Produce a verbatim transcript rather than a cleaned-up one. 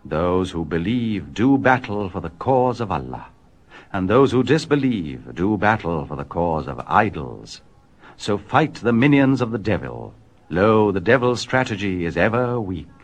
Those who believe do battle for the cause of Allah, and those who disbelieve do battle for the cause of idols. So fight the minions of the devil. Lo, the devil's strategy is ever weak.